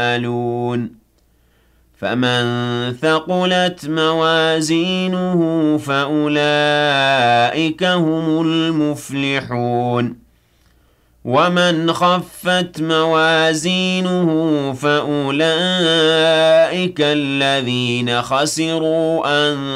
فمن ثقلت موازينه فأولئك هم المفلحون ومن خفت موازينه فأولئك الذين خسروا